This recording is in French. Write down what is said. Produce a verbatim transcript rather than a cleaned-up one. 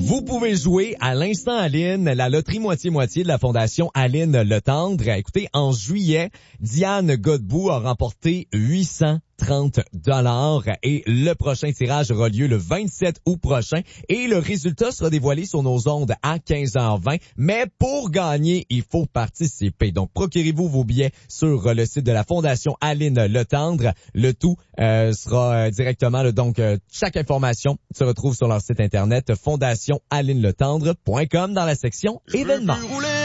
Vous pouvez jouer à l'instant Aline, la loterie moitié-moitié de la Fondation Aline Le Tendre. Écoutez, en juillet, Diane Godbout a remporté huit cent trente dollars et le prochain tirage aura lieu le vingt-sept août prochain et le résultat sera dévoilé sur nos ondes à quinze heures vingt. Mais pour gagner, il faut participer. Donc, procurez-vous vos billets sur le site de la Fondation Aline Le Tendre. Le tout euh, sera directement, là, donc euh, chaque information se retrouve sur leur site internet fondation aline le tendre point com dans la section événements.